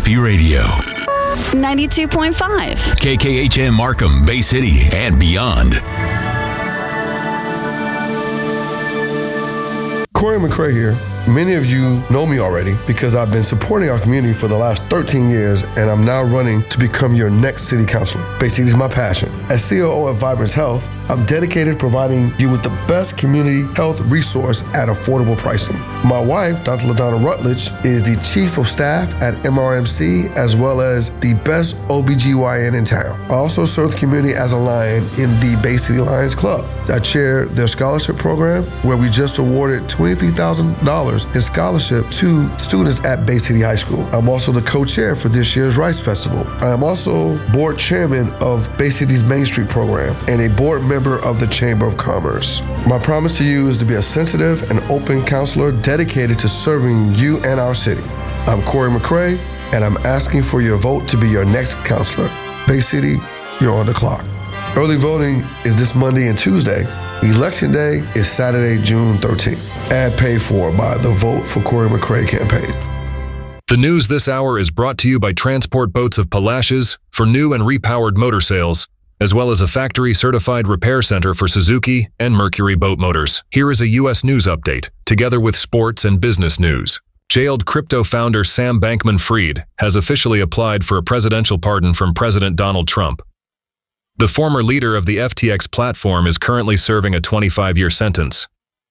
Happy Radio. 92.5. KKHM Markham, Bay City, and beyond. Corey McCray here. Many of you know me already because I've been supporting our community for the last 13 years, and I'm now running to become your next city councilor. Bay City is my passion. As COO at Vibrance Health, I'm dedicated to providing you with the best community health resource at affordable pricing. My wife, Dr. LaDonna Rutledge, is the Chief of Staff at MRMC, as well as the best OBGYN in town. I also serve the community as a Lion in the Bay City Lions Club. I chair their scholarship program, where we just awarded $23,000 in scholarship to students at Bay City High School. I'm also the co-chair for this year's Rice Festival. I am also board chairman of Bay City's Main Street program and a board member of the Chamber of Commerce. My promise to you is to be a sensitive and open counselor dedicated to serving you and our city. I'm Corey McCray, and I'm asking for your vote to be your next counselor. Bay City, you're on the clock. Early voting is this Monday and Tuesday. Election Day is Saturday, June 13th. Ad paid for by the Vote for Corey McCray campaign. The news this hour is brought to you by Transport Boats of Palacios for new and repowered motor sales, as well as a factory-certified repair center for Suzuki and Mercury boat motors. Here is a U.S. news update, together with sports and business news. Jailed crypto founder Sam Bankman-Fried has officially applied for a presidential pardon from President Donald Trump. The former leader of the FTX platform is currently serving a 25-year sentence.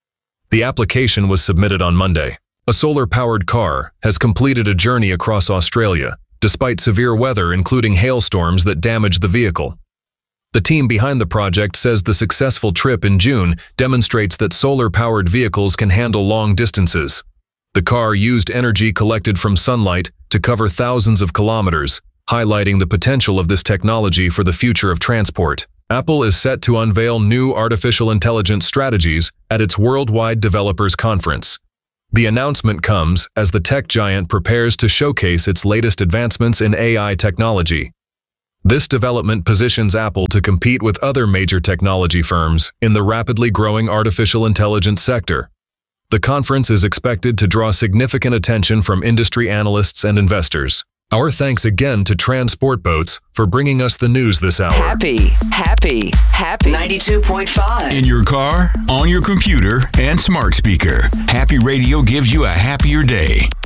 The application was submitted on Monday. A solar-powered car has completed a journey across Australia, despite severe weather including hailstorms that damaged the vehicle. The team behind the project says the successful trip in June demonstrates that solar-powered vehicles can handle long distances. The car used energy collected from sunlight to cover thousands of kilometers, highlighting the potential of this technology for the future of transport. Apple is set to unveil new artificial intelligence strategies at its Worldwide Developers Conference. The announcement comes as the tech giant prepares to showcase its latest advancements in AI technology. This development positions Apple to compete with other major technology firms in the rapidly growing artificial intelligence sector. The conference is expected to draw significant attention from industry analysts and investors. Our thanks again to Transport Boats for bringing us the news this hour. Happy. 92.5. In your car, on your computer, and smart speaker. Happy Radio gives you a happier day.